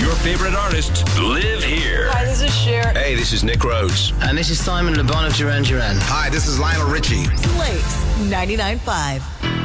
your favorite artists live here. Hi, this is Cher. Hey, this is Nick Rhodes. And this is Simon Le Bon of Duran Duran. Hi, this is Lionel Richie. Blaze 99.5.